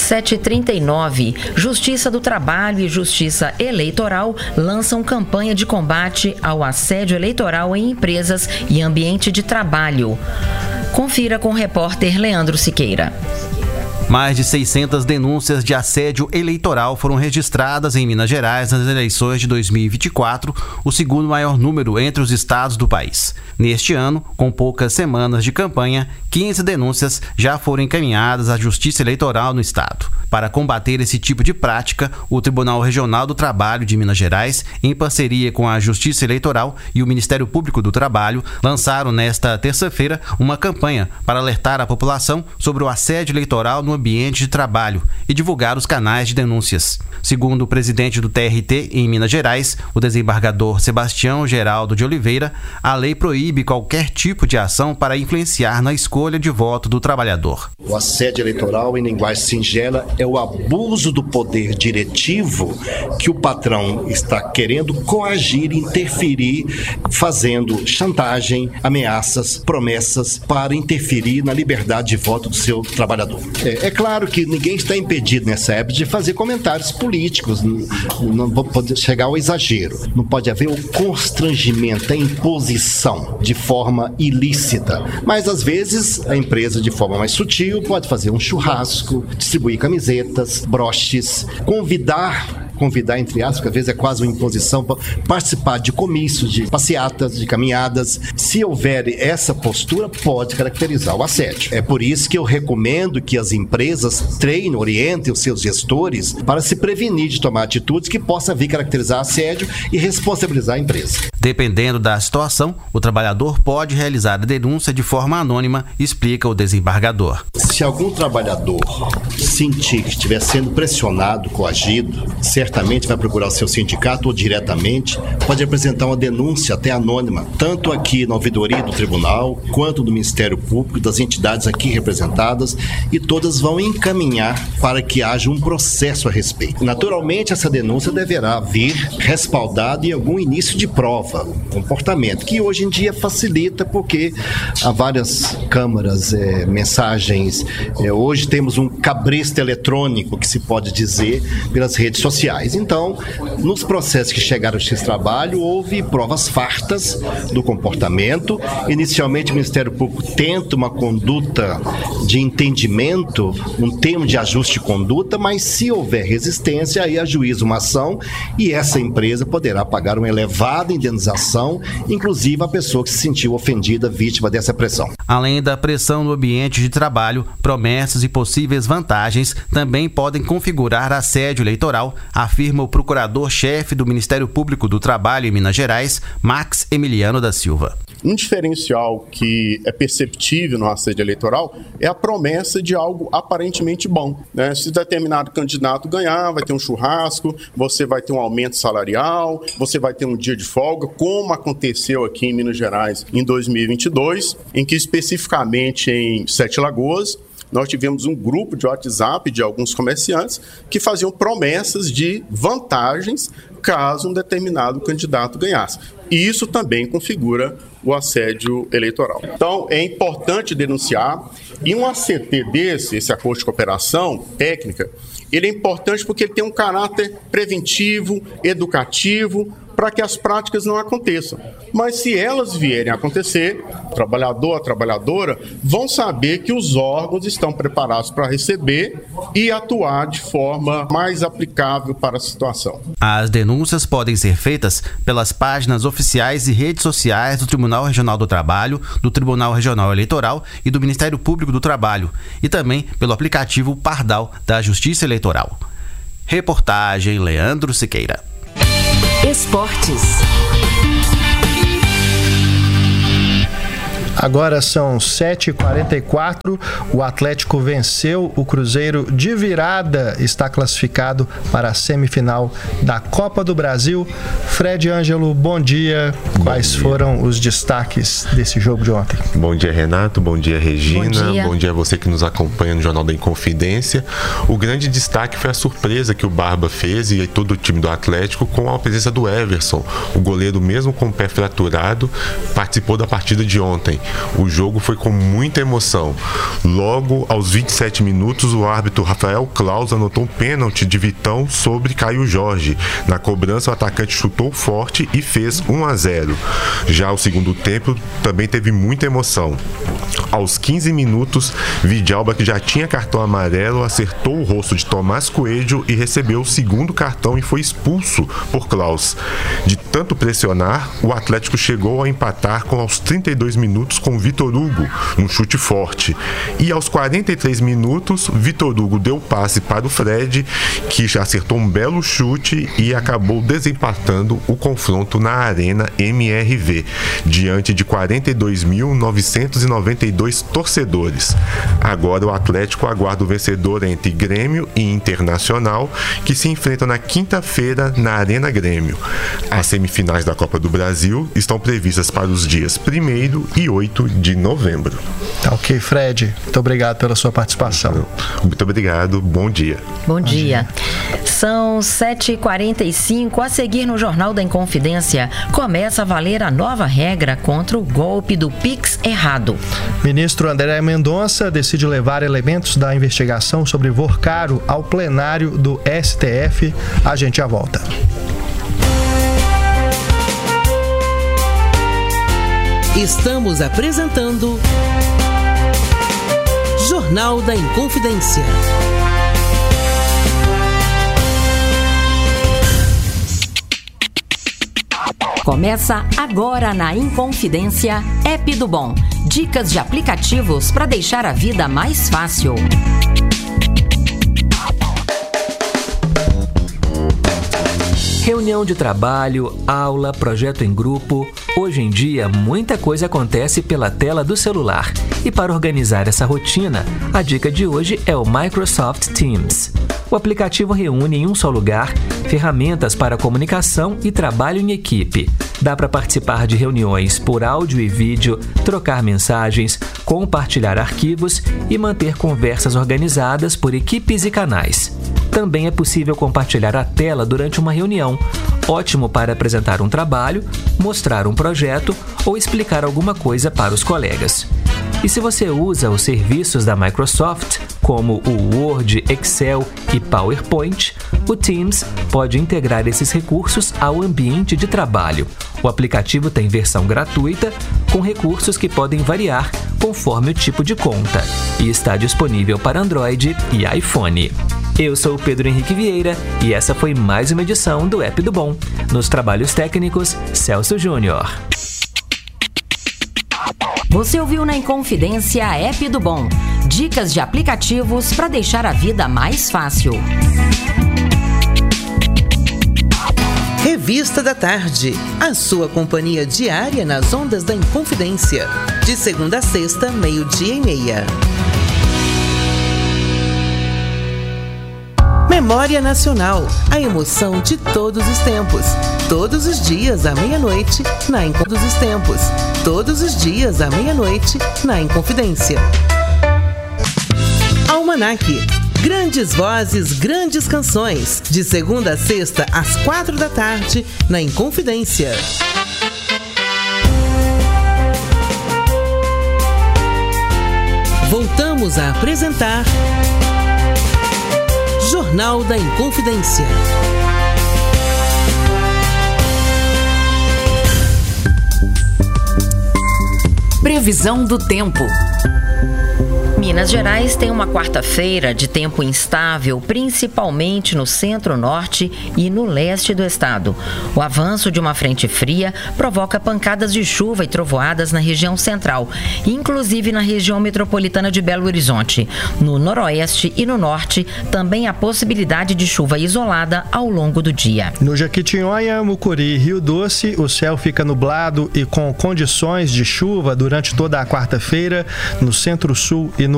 7h39. Justiça do Trabalho e Justiça Eleitoral lançam campanha de combate ao assédio eleitoral em empresas e ambiente de trabalho. Confira com o repórter Leandro Siqueira. Mais de 600 denúncias de assédio eleitoral foram registradas em Minas Gerais nas eleições de 2024, o segundo maior número entre os estados do país. Neste ano, com poucas semanas de campanha, 15 denúncias já foram encaminhadas à Justiça Eleitoral no estado. Para combater esse tipo de prática, o Tribunal Regional do Trabalho de Minas Gerais, em parceria com a Justiça Eleitoral e o Ministério Público do Trabalho, lançaram nesta terça-feira uma campanha para alertar a população sobre o assédio eleitoral no ambiente de trabalho e divulgar os canais de denúncias. Segundo o presidente do TRT em Minas Gerais, o desembargador Sebastião Geraldo de Oliveira, a lei proíbe qualquer tipo de ação para influenciar na escolha de voto do trabalhador. O assédio eleitoral, em linguagem singela, é o abuso do poder diretivo que o patrão está querendo coagir, interferir, fazendo chantagem, ameaças, promessas para interferir na liberdade de voto do seu trabalhador. É claro que ninguém está impedido nessa época de fazer comentários políticos, não pode chegar ao exagero, não pode haver o constrangimento, a imposição de forma ilícita, mas às vezes a empresa de forma mais sutil pode fazer um churrasco, distribuir camisetas, broches, convidar entre aspas, que às vezes é quase uma imposição, para participar de comícios, de passeatas, de caminhadas. Se houver essa postura, pode caracterizar o assédio. É por isso que eu recomendo que as empresas treinem, orientem os seus gestores para se prevenir de tomar atitudes que possam vir caracterizar assédio e responsabilizar a empresa. Dependendo da situação, o trabalhador pode realizar a denúncia de forma anônima, explica o desembargador. Se algum trabalhador sentir que estiver sendo pressionado, coagido, certamente vai procurar o seu sindicato ou diretamente, pode apresentar uma denúncia até anônima, tanto aqui na ouvidoria do tribunal, quanto do Ministério Público, das entidades aqui representadas, e todas vão encaminhar para que haja um processo a respeito. Naturalmente, essa denúncia deverá vir respaldada em algum início de prova, um comportamento, que hoje em dia facilita porque há várias câmaras, mensagens, hoje temos um cabresto eletrônico, que se pode dizer, pelas redes sociais. Então, nos processos que chegaram a esse trabalho, houve provas fartas do comportamento. Inicialmente, o Ministério Público tenta uma conduta de entendimento, um termo de ajuste de conduta, mas se houver resistência, aí ajuiza uma ação e essa empresa poderá pagar uma elevada indenização, inclusive a pessoa que se sentiu ofendida, vítima dessa pressão. Além da pressão no ambiente de trabalho, promessas e possíveis vantagens também podem configurar assédio eleitoral, afirma o procurador-chefe do Ministério Público do Trabalho em Minas Gerais, Max Emiliano da Silva. Um diferencial que é perceptível no assédio eleitoral é a promessa de algo aparentemente bom, né? Se determinado candidato ganhar, vai ter um churrasco, você vai ter um aumento salarial, você vai ter um dia de folga, como aconteceu aqui em Minas Gerais em 2022, em que especificamente em Sete Lagoas, nós tivemos um grupo de WhatsApp de alguns comerciantes que faziam promessas de vantagens caso um determinado candidato ganhasse. E isso também configura o assédio eleitoral. Então, é importante denunciar. E um ACT desse, esse acordo de cooperação técnica, ele é importante porque ele tem um caráter preventivo, educativo, para que as práticas não aconteçam. Mas se elas vierem a acontecer, o trabalhador, a trabalhadora, vão saber que os órgãos estão preparados para receber e atuar de forma mais aplicável para a situação. As denúncias podem ser feitas pelas páginas oficiais e redes sociais do Tribunal Regional do Trabalho, do Tribunal Regional Eleitoral e do Ministério Público do Trabalho, e também pelo aplicativo Pardal da Justiça Eleitoral. Reportagem Leandro Siqueira. Esportes. Agora são 7h44, o Atlético venceu o Cruzeiro de virada, está classificado para a semifinal da Copa do Brasil. Fred Ângelo, bom dia. Quais foram os destaques desse jogo de ontem? Bom dia, Renato. Bom dia, Regina. Bom dia a você que nos acompanha no Jornal da Inconfidência. O grande destaque foi a surpresa que o Barba fez e todo o time do Atlético com a presença do Everson. O goleiro, mesmo com o pé fraturado, participou da partida de ontem. O jogo foi com muita emoção. Logo, aos 27 minutos, o árbitro Rafael Claus anotou um pênalti de Vitão sobre Caio Jorge. Na cobrança, o atacante chutou forte e fez 1-0. Já o segundo tempo também teve muita emoção. Aos 15 minutos, Vidalba, que já tinha cartão amarelo, acertou o rosto de Tomás Coelho e recebeu o segundo cartão e foi expulso por Claus. De tanto pressionar, o Atlético chegou a empatar aos 32 minutos com Vitor Hugo, num chute forte. E aos 43 minutos, Vitor Hugo deu passe para o Fred, que já acertou um belo chute e acabou desempatando o confronto na Arena MRV, diante de 42.992 torcedores. Agora o Atlético aguarda o vencedor entre Grêmio e Internacional, que se enfrentam na quinta-feira na Arena Grêmio. As semifinais da Copa do Brasil estão previstas para os dias 1º e 8 de novembro. Ok, Fred. Muito obrigado pela sua participação. Muito obrigado. Bom dia. Bom dia. São 7h45. A seguir no Jornal da Inconfidência, começa a valer a nova regra contra o golpe do Pix errado. Ministro André Mendonça decide levar elementos da investigação sobre Vorcaro ao plenário do STF. A gente já volta. Estamos apresentando Jornal da Inconfidência. Começa agora na Inconfidência, App do Bom. Dicas de aplicativos para deixar a vida mais fácil. Reunião de trabalho, aula, projeto em grupo. Hoje em dia, muita coisa acontece pela tela do celular. E para organizar essa rotina, a dica de hoje é o Microsoft Teams. O aplicativo reúne em um só lugar ferramentas para comunicação e trabalho em equipe. Dá para participar de reuniões por áudio e vídeo, trocar mensagens, compartilhar arquivos e manter conversas organizadas por equipes e canais. Também é possível compartilhar a tela durante uma reunião, ótimo para apresentar um trabalho, mostrar um projeto ou explicar alguma coisa para os colegas. E se você usa os serviços da Microsoft, como o Word, Excel e PowerPoint, o Teams pode integrar esses recursos ao ambiente de trabalho. O aplicativo tem versão gratuita, com recursos que podem variar conforme o tipo de conta, e está disponível para Android e iPhone. Eu sou o Pedro Henrique Vieira e essa foi mais uma edição do App do Bom. Nos trabalhos técnicos, Celso Júnior. Você ouviu na Inconfidência a App do Bom. Dicas de aplicativos para deixar a vida mais fácil. Revista da Tarde. A sua companhia diária nas ondas da Inconfidência. De segunda a sexta, 12:30. Memória Nacional, a emoção de todos os tempos. Todos os dias à meia-noite, na Inconfidência. Todos os dias à meia-noite, na Inconfidência. Almanac. Grandes vozes, grandes canções. De segunda a sexta, às 16h, na Inconfidência. Voltamos a apresentar Jornal da Inconfidência. Previsão do tempo. Minas Gerais tem uma quarta-feira de tempo instável, principalmente no centro-norte e no leste do estado. O avanço de uma frente fria provoca pancadas de chuva e trovoadas na região central, inclusive na região metropolitana de Belo Horizonte. No noroeste e no norte, também há possibilidade de chuva isolada ao longo do dia. No Jequitinhonha, Mucuri e Rio Doce, o céu fica nublado e com condições de chuva durante toda a quarta-feira no centro-sul e no